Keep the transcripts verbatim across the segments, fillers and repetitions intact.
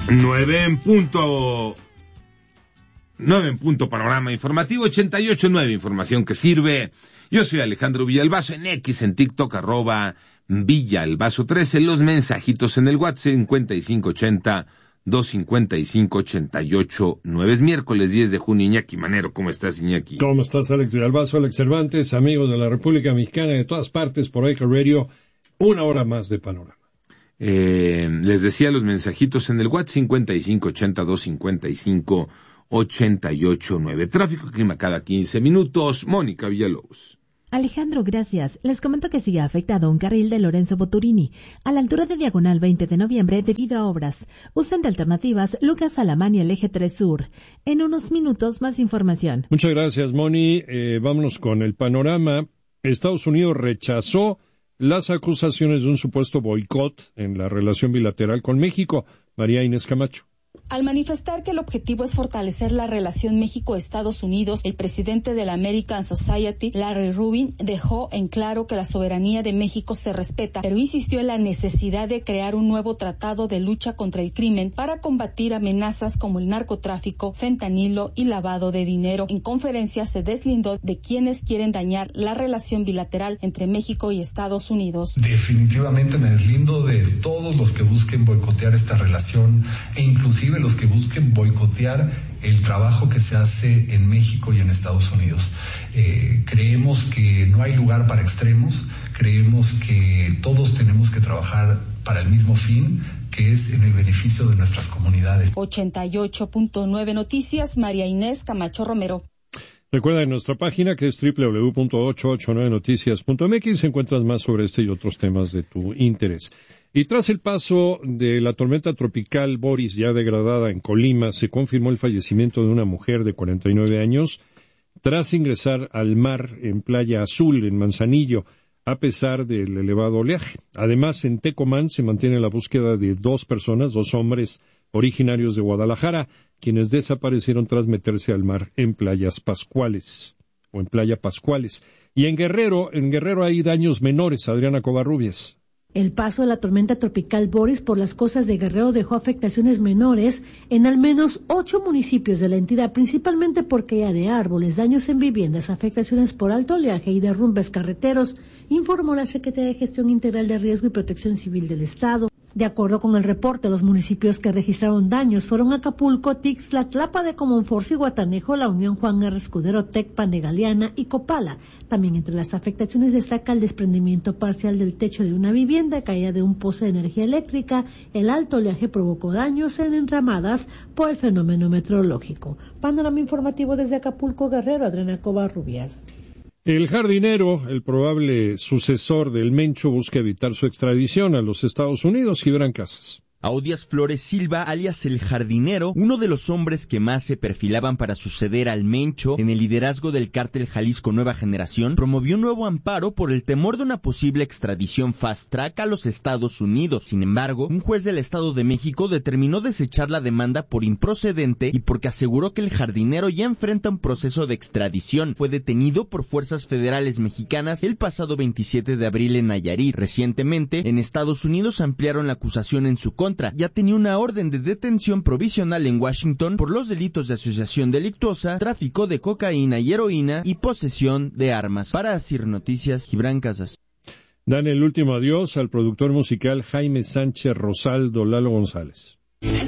Nueve en punto. Nueve en punto, panorama informativo ochenta y ocho punto nueve, información que sirve. Yo soy Alejandro Villalbazo, en X, en TikTok, arroba Villalbazo trece, los mensajitos en el WhatsApp cincuenta y cinco ochenta, doscientos cincuenta y cinco, ochenta y ocho nueve. Es miércoles diez de junio. Iñaki Manero, ¿cómo estás, Iñaki? ¿Cómo estás, Alex Villalbazo, Alex Cervantes, amigos de la República Mexicana, de todas partes, por Ica Radio, una hora más de panorama? Eh, les decía los mensajitos en el WhatsApp cincuenta y cinco ochenta, doscientos cincuenta y cinco, ochenta y ocho nueve. Tráfico y clima cada quince minutos. Mónica Villalobos. Alejandro, gracias. Les comento que sigue afectado un carril de Lorenzo Boturini, a la altura de Diagonal veinte de noviembre, debido a obras. Usen de alternativas Lucas Alamán y el Eje tres Sur. En unos minutos, más información. Muchas gracias, Moni. Eh, vámonos con el panorama. Estados Unidos rechazó las acusaciones de un supuesto boicot en la relación bilateral con México. María Inés Camacho. Al manifestar que el objetivo es fortalecer la relación México-Estados Unidos, el presidente de la American Society, Larry Rubin, dejó en claro que la soberanía de México se respeta, pero insistió en la necesidad de crear un nuevo tratado de lucha contra el crimen para combatir amenazas como el narcotráfico, fentanilo y lavado de dinero. En conferencia se deslindó de quienes quieren dañar la relación bilateral entre México y Estados Unidos. Definitivamente me deslindo de todos los que busquen boicotear esta relación e inclusive los que busquen boicotear el trabajo que se hace en México y en Estados Unidos. Eh, creemos que no hay lugar para extremos, creemos que todos tenemos que trabajar para el mismo fin, que es en el beneficio de nuestras comunidades. ochenta y ocho punto nueve Noticias, María Inés Camacho Romero. Recuerda en nuestra página que es doble u doble u doble u punto ochocientos ochenta y nueve noticias punto m x, encuentras más sobre este y otros temas de tu interés. Y tras el paso de la tormenta tropical Boris, ya degradada en Colima, se confirmó el fallecimiento de una mujer de cuarenta y nueve años tras ingresar al mar en Playa Azul, en Manzanillo, a pesar del elevado oleaje. Además, en Tecomán se mantiene la búsqueda de dos personas, dos hombres originarios de Guadalajara, quienes desaparecieron tras meterse al mar en Playas Pascuales, o en Playa Pascuales. Y en Guerrero, en Guerrero hay daños menores, Adriana Covarrubias. El paso de la tormenta tropical Boris por las costas de Guerrero dejó afectaciones menores en al menos ocho municipios de la entidad, principalmente por caída de árboles, daños en viviendas, afectaciones por alto oleaje y derrumbes carreteros, informó la Secretaría de Gestión Integral de Riesgo y Protección Civil del Estado. De acuerdo con el reporte, los municipios que registraron daños fueron Acapulco, Tixla, Tlapa de Comonfort, Guatanejo, La Unión, Juan R. Escudero, Tecpan de Galeana y Copala. También entre las afectaciones destaca el desprendimiento parcial del techo de una vivienda, caída de un poste de energía eléctrica. El alto oleaje provocó daños en enramadas por el fenómeno meteorológico. Panorama informativo desde Acapulco, Guerrero, Adriana Covarrubias. El jardinero, el probable sucesor del Mencho, busca evitar su extradición a los Estados Unidos. Gibran Casas. Audias Flores Silva, alias El Jardinero, uno de los hombres que más se perfilaban para suceder al Mencho en el liderazgo del cártel Jalisco Nueva Generación, promovió un nuevo amparo por el temor de una posible extradición fast track a los Estados Unidos. Sin embargo, un juez del Estado de México determinó desechar la demanda por improcedente y porque aseguró que El Jardinero ya enfrenta un proceso de extradición. Fue detenido por fuerzas federales mexicanas el pasado veintisiete de abril en Nayarit. Recientemente, en Estados Unidos ampliaron la acusación en su contra. Ya tenía una orden de detención provisional en Washington por los delitos de asociación delictuosa, tráfico de cocaína y heroína y posesión de armas. Para Asir Noticias, Gibran Casas. Dan el último adiós al productor musical Jaime Sánchez Rosaldo, Lalo González.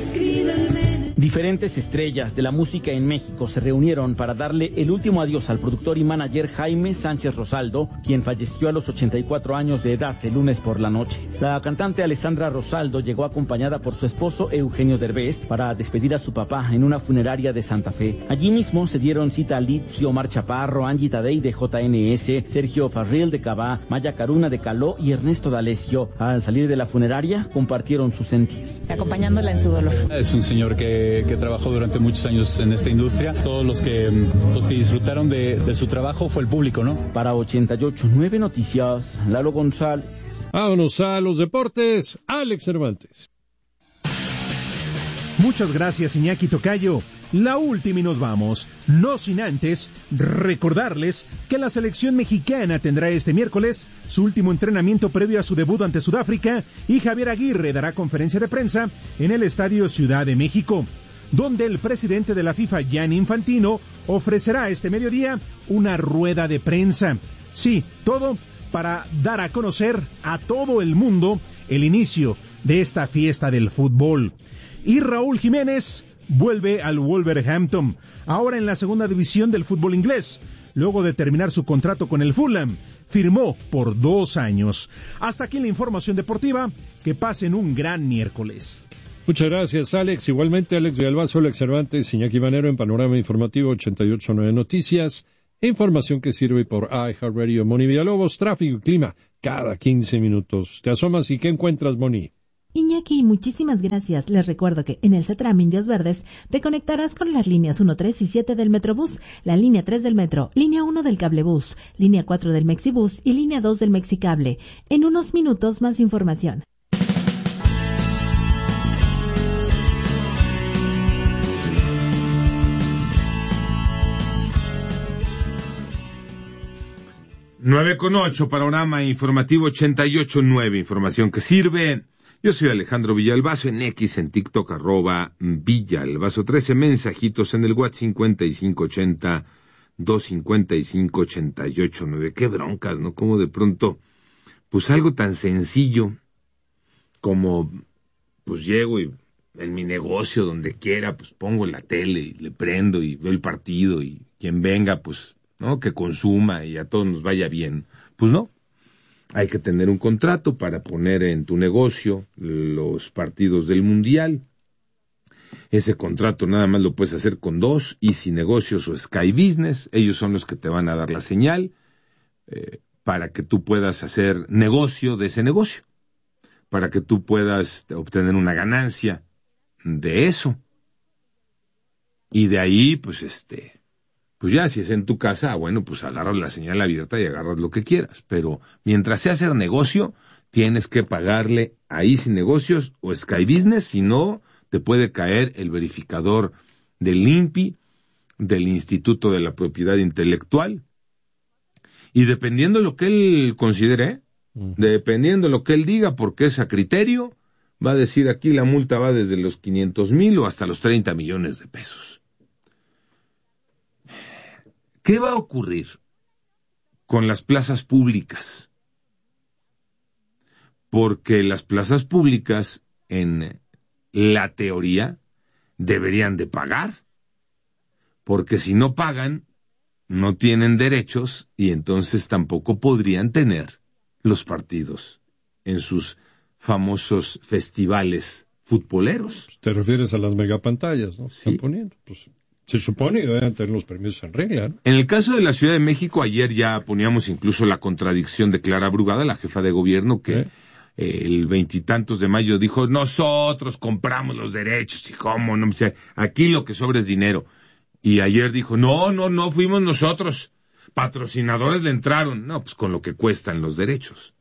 Diferentes estrellas de la música en México se reunieron para darle el último adiós al productor y manager Jaime Sánchez Rosaldo, quien falleció a los ochenta y cuatro años de edad el lunes por la noche. La cantante Alessandra Rosaldo llegó acompañada por su esposo Eugenio Derbez para despedir a su papá en una funeraria de Santa Fe. Allí mismo se dieron cita a Litzio Omar Chaparro, Angie Tadei de J N S, Sergio Farril de Cabá, Maya Caruna de Caló y Ernesto D'Alessio. Al salir de la funeraria compartieron su sentir. Acompañándola en su dolor. Es un señor que que trabajó durante muchos años en esta industria. Todos los que los que disfrutaron de, de su trabajo fue el público, ¿no? Para ochenta y ocho punto nueve Noticias, Lalo González. Vámonos a los deportes, Alex Cervantes. Muchas gracias, Iñaki Tocayo. La última y nos vamos. No sin antes recordarles que la selección mexicana tendrá este miércoles su último entrenamiento previo a su debut ante Sudáfrica y Javier Aguirre dará conferencia de prensa en el Estadio Ciudad de México, donde el presidente de la FIFA, Gianni Infantino, ofrecerá este mediodía una rueda de prensa. Sí, todo para dar a conocer a todo el mundo el inicio de esta fiesta del fútbol. Y Raúl Jiménez vuelve al Wolverhampton, ahora en la segunda división del fútbol inglés. Luego de terminar su contrato con el Fulham, firmó por dos años. Hasta aquí la información deportiva. Que pasen un gran miércoles. Muchas gracias, Alex. Igualmente, Alex Villalbazo, Alex Cervantes, Iñaki Manero en Panorama Informativo ochenta y ocho punto nueve Noticias. Información que sirve por iHeartRadio. Moni Villalobos, tráfico y clima cada quince minutos. Te asomas y ¿qué encuentras, Moni? Iñaki, muchísimas gracias. Les recuerdo que en el CETRAM Indios Verdes te conectarás con las líneas uno, tres y siete del Metrobús, la línea tres del Metro, línea uno del Cablebús, línea cuatro del Mexibús y línea dos del Mexicable. En unos minutos más información. Nueve con ocho, Panorama Informativo ochenta y ocho punto nueve, información que sirve. Yo soy Alejandro Villalbazo, en X, en TikTok, arroba Villalbazo trece, mensajitos en el WhatsApp cincuenta y cinco ochenta, doscientos cincuenta y cinco, ochenta y ocho nueve. Qué broncas, ¿no? Como de pronto, pues algo tan sencillo como, pues llego y en mi negocio, donde quiera, pues pongo la tele y le prendo y veo el partido y quien venga, pues, ¿no? Que consuma y a todos nos vaya bien. Pues no. Hay que tener un contrato para poner en tu negocio los partidos del Mundial. Ese contrato nada más lo puedes hacer con dos, Easy Negocios o Sky Business. Ellos son los que te van a dar la señal eh, para que tú puedas hacer negocio de ese negocio, para que tú puedas obtener una ganancia de eso. Y de ahí, pues este... Pues ya, si es en tu casa, bueno, pues agarras la señal abierta y agarras lo que quieras. Pero mientras sea hacer negocio, tienes que pagarle a Easy Negocios o Sky Business, si no, te puede caer el verificador del I N P I, del Instituto de la Propiedad Intelectual. Y dependiendo de lo que él considere, uh-huh. dependiendo de lo que él diga, porque es a criterio, va a decir aquí la multa va desde los quinientos mil o hasta los treinta millones de pesos. ¿Qué va a ocurrir con las plazas públicas? Porque las plazas públicas, en la teoría, deberían de pagar. Porque si no pagan, no tienen derechos y entonces tampoco podrían tener los partidos en sus famosos festivales futboleros. Te refieres a las megapantallas, ¿no? Sí. Están poniendo, pues... Se supone que deben tener los permisos en regla, ¿no? En el caso de la Ciudad de México, ayer ya poníamos incluso la contradicción de Clara Brugada, la jefa de gobierno, que ¿Eh? eh, el veintitantos de mayo dijo, nosotros compramos los derechos, y cómo, no, o sea, aquí lo que sobra es dinero. Y ayer dijo, no, no, no, fuimos nosotros, patrocinadores le entraron. No, pues con lo que cuestan los derechos.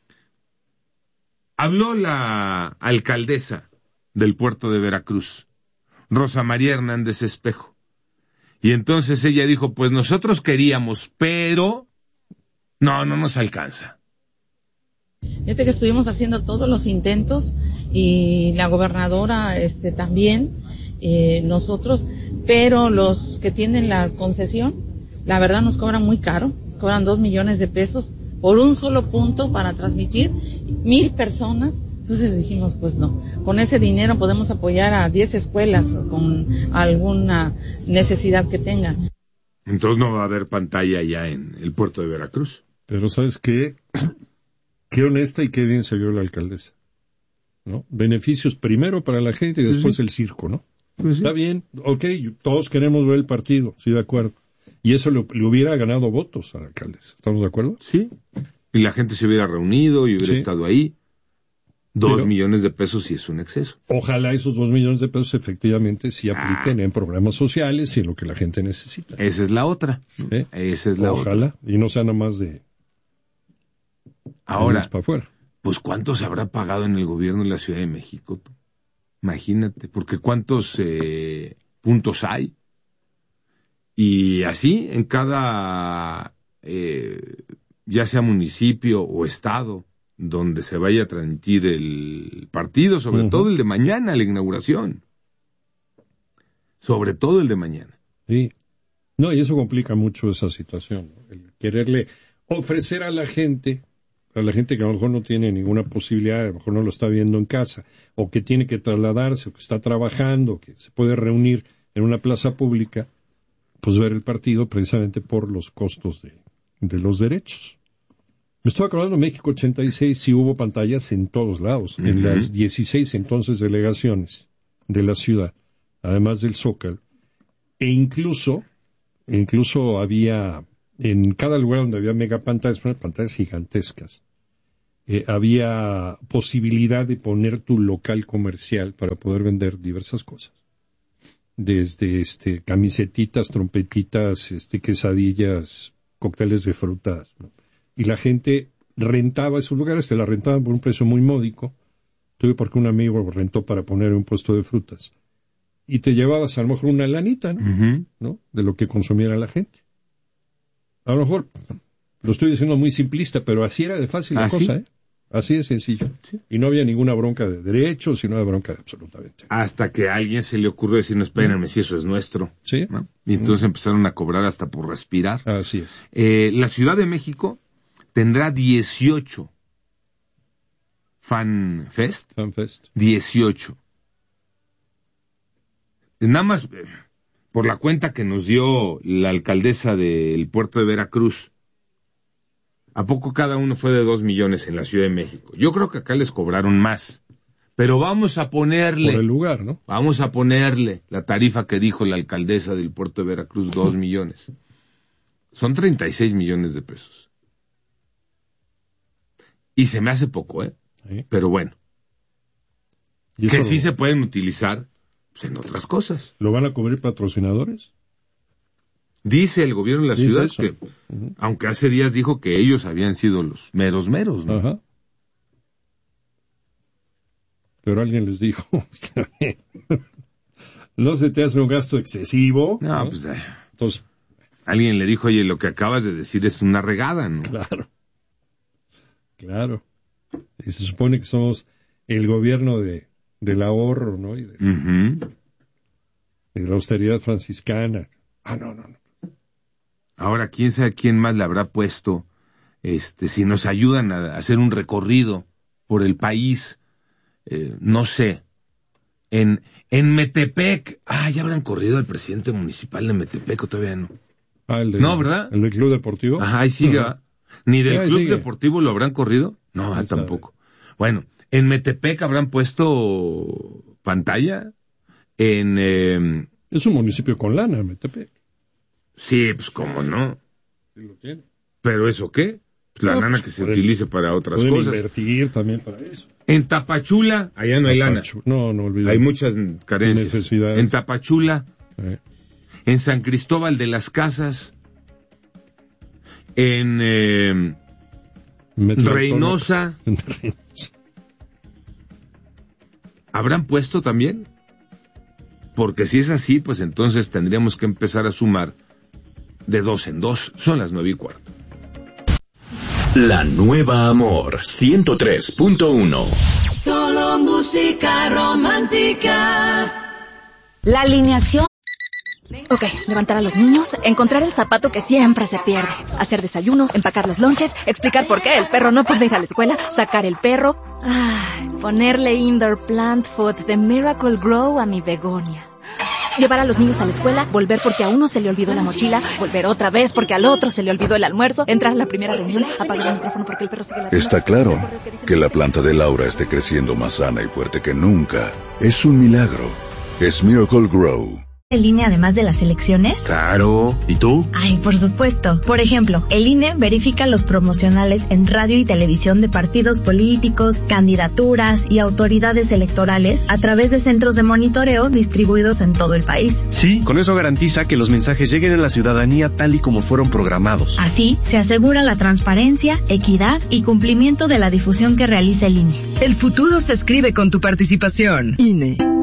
Habló la alcaldesa del puerto de Veracruz, Rosa María Hernández Espejo. Y entonces ella dijo, pues nosotros queríamos, pero no, no nos alcanza. Fíjate que estuvimos haciendo todos los intentos y la gobernadora este también, eh, nosotros, pero los que tienen la concesión, la verdad nos cobran muy caro, cobran dos millones de pesos por un solo punto para transmitir mil personas. Entonces dijimos, pues no, con ese dinero podemos apoyar a diez escuelas con alguna necesidad que tengan. Entonces no va a haber pantalla ya en el puerto de Veracruz. Pero ¿sabes qué? Qué honesta y qué bien se vio la alcaldesa, ¿no? Beneficios primero para la gente y después sí. El circo, ¿no? Pues sí. Está bien, ok, todos queremos ver el partido, sí, de acuerdo. Y eso le, le hubiera ganado votos a la alcaldesa, ¿estamos de acuerdo? Sí, y la gente se hubiera reunido y hubiera sí. estado ahí. Dos Pero, millones de pesos sí es un exceso. Ojalá esos dos millones de pesos efectivamente sí apliquen ah. en programas sociales y en lo que la gente necesita. Esa es la otra. ¿Eh? Esa es la Ojalá, otra. y no sea nada más de... Ahora, para afuera. Pues ¿cuánto se habrá pagado en el gobierno de la Ciudad de México? Imagínate, porque cuántos eh, puntos hay. Y así en cada, eh, ya sea municipio o estado, donde se vaya a transmitir el partido, sobre uh-huh. todo el de mañana, la inauguración. Sobre todo el de mañana. Sí. No, y eso complica mucho esa situación, ¿no? El quererle ofrecer a la gente, a la gente que a lo mejor no tiene ninguna posibilidad, a lo mejor no lo está viendo en casa, o que tiene que trasladarse, o que está trabajando, que se puede reunir en una plaza pública, pues ver el partido precisamente por los costos de, de los derechos. Me estoy acordando, México ochenta y seis sí hubo pantallas en todos lados, uh-huh. en las dieciséis entonces delegaciones de la ciudad, además del Zócalo, e incluso, incluso había, en cada lugar donde había megapantallas, pantallas gigantescas, eh, había posibilidad de poner tu local comercial para poder vender diversas cosas. Desde este camisetitas, trompetitas, este quesadillas, cócteles de frutas, ¿no? Y la gente rentaba esos lugares, se la rentaban por un precio muy módico. Tuve porque un amigo rentó para poner un puesto de frutas. Y te llevabas a lo mejor una lanita, ¿no? Uh-huh. ¿no? De lo que consumiera la gente. A lo mejor, lo estoy diciendo muy simplista, pero así era de fácil la ¿Así? cosa, ¿eh? Así de sencillo. Sí. Y no había ninguna bronca de derechos y no había bronca de absolutamente. Hasta que a alguien se le ocurrió decir, no, espérenme, si eso es nuestro. Sí. ¿no? Y entonces uh-huh. empezaron a cobrar hasta por respirar. Así es. Eh, la Ciudad de México tendrá dieciocho Fan Fest. Fan Fest. dieciocho. Nada más eh, por la cuenta que nos dio la alcaldesa del puerto de Veracruz. ¿A poco cada uno fue de dos millones en la Ciudad de México? Yo creo que acá les cobraron más. Pero vamos a ponerle... Por el lugar, ¿no? Vamos a ponerle la tarifa que dijo la alcaldesa del puerto de Veracruz, dos millones. Son treinta y seis millones de pesos. Y se me hace poco, ¿eh? ¿Sí? Pero bueno. Que lo... sí se pueden utilizar pues, en otras cosas. ¿Lo van a cubrir patrocinadores? Dice el gobierno de la ciudad eso? que, uh-huh. aunque hace días dijo que ellos habían sido los meros meros, ¿no? Ajá. Pero alguien les dijo, no se te hace un gasto excesivo. No, ¿no? pues... Eh, Entonces, alguien le dijo, oye, lo que acabas de decir es una regada, ¿no? Claro. Claro. Y se supone que somos el gobierno de del ahorro, ¿no? Y de, uh-huh. de la austeridad franciscana. Ah, no, no, no. Ahora, quién sabe quién más le habrá puesto, este, si nos ayudan a hacer un recorrido por el país, eh, no sé, en, en Metepec, ah, ya habrán corrido al presidente municipal de Metepec, o todavía no. Ah, el de, no, ¿verdad? ¿El del Club Deportivo? Ajá, ahí sigue, uh-huh. ¿Ni del ahí Club sigue. Deportivo lo habrán corrido? No, ah, tampoco. Bueno, en Metepec habrán puesto pantalla, en... Eh, es un municipio con lana, Metepec. Sí, pues cómo no. Sí lo tiene. ¿Pero eso qué? Pues la no, lana pues, que se utilice para otras pueden cosas. Invertir también para eso. En Tapachula, allá no hay Tapachu- lana. No, no olvides. Hay muchas carencias. Necesidades. En Tapachula, eh. en San Cristóbal de las Casas, en eh, Reynosa. ¿Habrán puesto también? Porque si es así, pues entonces tendríamos que empezar a sumar de dos en dos. Son las nueve y cuarto. La Nueva Amor ciento tres punto uno. Solo música romántica. La alineación. Ok, levantar a los niños, encontrar el zapato que siempre se pierde, hacer desayuno, empacar los lonches, explicar por qué el perro no puede ir a la escuela, sacar el perro, ay, ponerle indoor plant food de Miracle Grow a mi begonia. Llevar a los niños a la escuela, volver porque a uno se le olvidó la mochila, volver otra vez porque al otro se le olvidó el almuerzo, entrar a la primera reunión, apagar el micrófono porque el perro sigue ladrando. Está claro que la planta de Laura esté creciendo más sana y fuerte que nunca. Es un milagro. Es Miracle Grow. ¿El I N E además de las elecciones? Claro. ¿Y tú? Ay, por supuesto. Por ejemplo, el I N E verifica los promocionales en radio y televisión de partidos políticos, candidaturas y autoridades electorales a través de centros de monitoreo distribuidos en todo el país. Sí, con eso garantiza que los mensajes lleguen a la ciudadanía tal y como fueron programados. Así, se asegura la transparencia, equidad y cumplimiento de la difusión que realiza el I N E. El futuro se escribe con tu participación. I N E.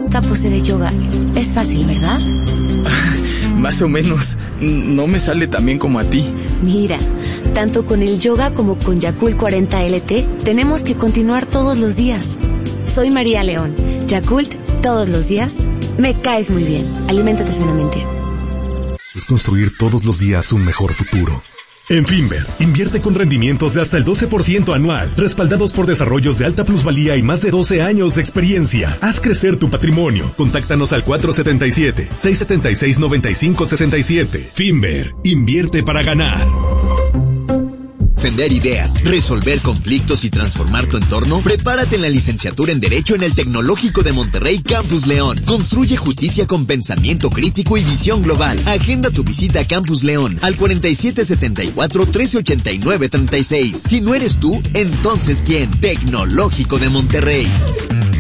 Esta pose de yoga es fácil, ¿verdad? Más o menos. No me sale tan bien como a ti. Mira, tanto con el yoga como con Yakult cuarenta L T, tenemos que continuar todos los días. Soy María León. Yakult, todos los días. Me caes muy bien. Aliméntate sanamente. Es construir todos los días un mejor futuro. En Finver, invierte con rendimientos de hasta el doce por ciento anual, respaldados por desarrollos de alta plusvalía y más de doce años de experiencia. Haz crecer tu patrimonio. Contáctanos al cuatro siete siete, seis siete seis, nueve cinco seis siete. Finver, invierte para ganar. Defender ideas, resolver conflictos y transformar tu entorno. Prepárate en la licenciatura en Derecho en el Tecnológico de Monterrey Campus León. Construye justicia con pensamiento crítico y visión global. Agenda tu visita a Campus León al cuarenta y siete setenta y cuatro, trece ochenta y nueve, treinta y seis. Si no eres tú, entonces ¿quién? Tecnológico de Monterrey.